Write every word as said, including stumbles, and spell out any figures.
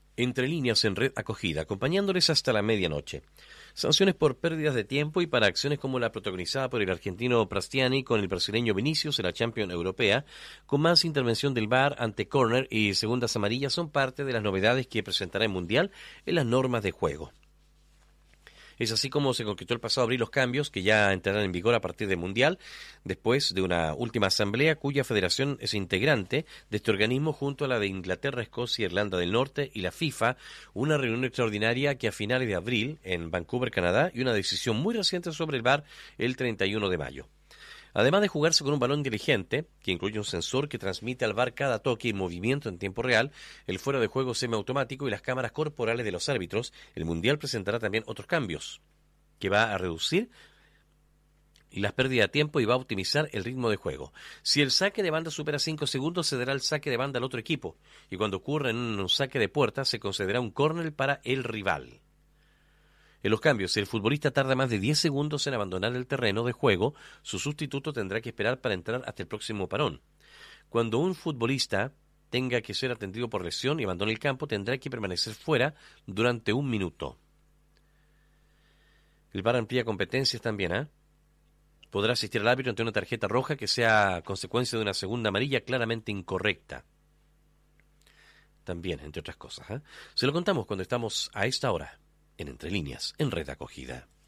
Entre líneas en red acogida, acompañándoles hasta la medianoche. Sanciones por pérdidas de tiempo y para acciones como la protagonizada por el argentino Prastiani con el brasileño Vinicius en la Champions Europea, con más intervención del V A R ante córner y segundas amarillas son parte de las novedades que presentará el Mundial en las normas de juego. Es así como se concretó el pasado abril los cambios que ya entrarán en vigor a partir del Mundial, después de una última asamblea cuya federación es integrante de este organismo junto a la de Inglaterra, Escocia, Irlanda del Norte y la FIFA, una reunión extraordinaria que a finales de abril en Vancouver, Canadá, y una decisión muy reciente sobre el V A R el treinta y uno de mayo. Además de jugarse con un balón inteligente, que incluye un sensor que transmite al V A R cada toque y movimiento en tiempo real, el fuera de juego semiautomático y las cámaras corporales de los árbitros, el Mundial presentará también otros cambios, que va a reducir las pérdidas de tiempo y va a optimizar el ritmo de juego. Si el saque de banda supera cinco segundos, se dará el saque de banda al otro equipo, y cuando ocurra en un saque de puerta, se concederá un córner para el rival. En los cambios, si el futbolista tarda más de diez segundos en abandonar el terreno de juego, su sustituto tendrá que esperar para entrar hasta el próximo parón. Cuando un futbolista tenga que ser atendido por lesión y abandone el campo, tendrá que permanecer fuera durante un minuto. El V A R amplía competencias también, ¿eh? Podrá asistir al árbitro ante una tarjeta roja que sea consecuencia de una segunda amarilla claramente incorrecta. También, entre otras cosas, ¿eh? Se lo contamos cuando estamos a esta hora en Entre Líneas, en Red Acogida.